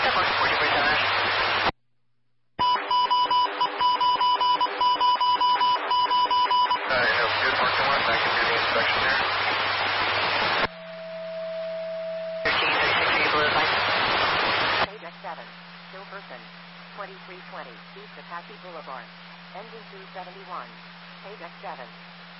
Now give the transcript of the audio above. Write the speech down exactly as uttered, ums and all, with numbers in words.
twenty-three twenty, East Apache Boulevard. Engine two seventy-one. Paydeck seven.